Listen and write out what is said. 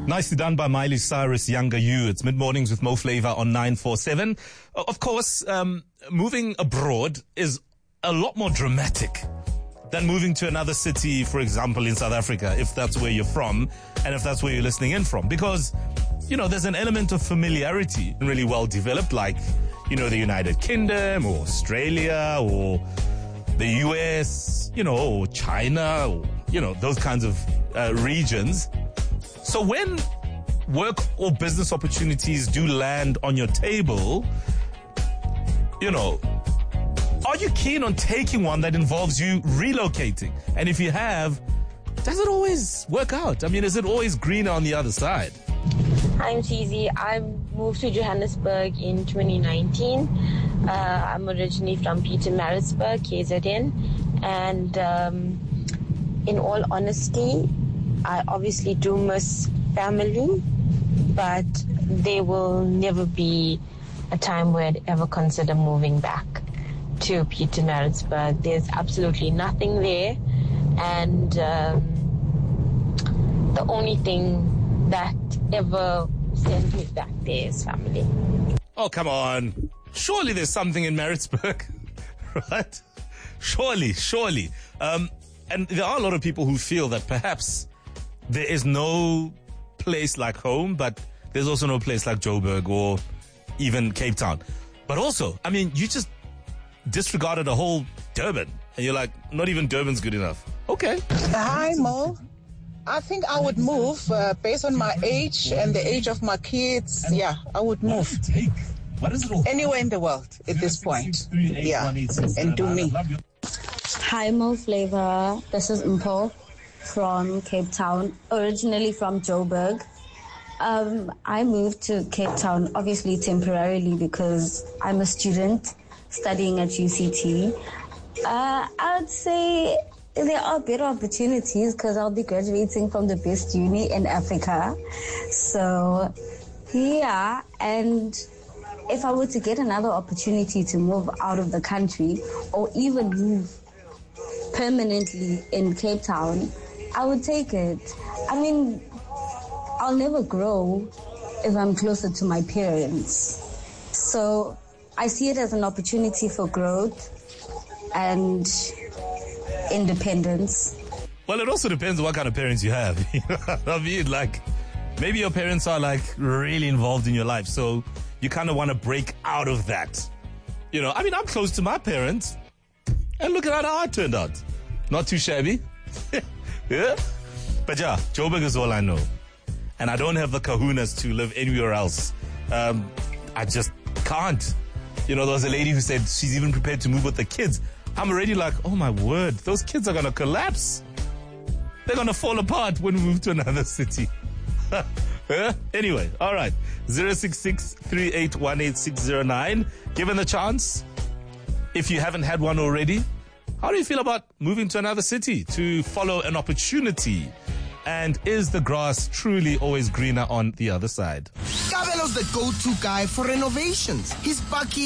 Nicely done by Miley Cyrus, Younger You. It's Mid-Mornings with Mo Flava on 947. Of course, moving abroad is a lot more dramatic than moving to another city, for example, in South Africa, if that's where you're from and if that's where you're listening in from. Because, you know, there's an element of familiarity really well developed, like, you know, the United Kingdom or Australia or the US, you know, or China, or, you know, those kinds of regions. So when work or business opportunities do land on your table, you know, are you keen on taking one that involves you relocating? And if you have, does it always work out? I mean, is it always greener on the other side? I'm Cheesy. I moved to Johannesburg in 2019. I'm originally from Pietermaritzburg, KZN. And in all honesty, I obviously do miss family, but there will never be a time where I'd ever consider moving back to Pietermaritzburg. There's absolutely nothing there, and the only thing that ever sent me back there is family. Oh, come on. Surely there's something in Maritzburg, right? Surely. And there are a lot of people who feel that perhaps there is no place like home, but there's also no place like Joburg or even Cape Town. But also, I mean, you just disregarded a whole Durban, and you're like, not even Durban's good enough. Okay. Hi, Mo. I think I would move based on my age and the age of my kids. Yeah, I would move. Anywhere in the world at this point. Yeah, and do me. Hi, Mo Flava. This is Mpo from Cape Town, originally from Joburg. I moved to Cape Town, obviously temporarily, because I'm a student studying at UCT. I'd say there are better opportunities because I'll be graduating from the best uni in Africa. So, yeah, and if I were to get another opportunity to move out of the country or even move permanently in Cape Town, I would take it. I mean, I'll never grow if I'm closer to my parents. So I see it as an opportunity for growth and independence. Well, it also depends on what kind of parents you have. You know what I mean? Like, maybe your parents are like really involved in your life, so you kind of want to break out of that. You know, I mean, I'm close to my parents, and look at how I turned out. Not too shabby. Yeah? But yeah, Joburg is all I know. And I don't have the kahunas to live anywhere else. I just can't. You know, there was a lady who said she's even prepared to move with the kids. I'm already like, oh my word, those kids are going to collapse. They're going to fall apart when we move to another city. Anyway, all right. 066-3818-609. Given the chance, if you haven't had one already, how do you feel about moving to another city to follow an opportunity? And is the grass truly always greener on the other side? Kabelo's the go-to guy for renovations. He's Bucky